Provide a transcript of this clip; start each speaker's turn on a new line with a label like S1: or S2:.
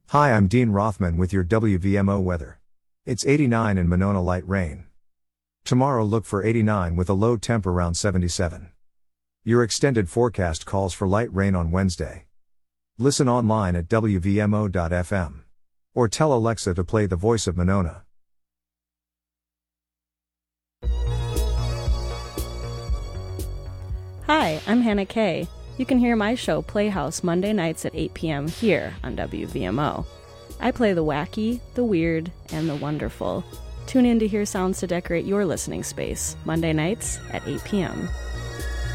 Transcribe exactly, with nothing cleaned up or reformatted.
S1: Hi, I'm Dean Rothman with your W V M O weather. It's eighty-nine in Monona, light rain. Tomorrow look for eighty-nine with a low temp around seventy-seven. Your extended forecast calls for light rain on Wednesday. Listen online at W V M O dot F M. Or tell Alexa to play The Voice of Monona.
S2: Hi, I'm Hannah Kay. You can hear my show Playhouse Monday nights at eight p.m. here on W V M O. I play the wacky, the weird, and the wonderful. Tune in to hear sounds to decorate your listening space Monday nights at eight p.m.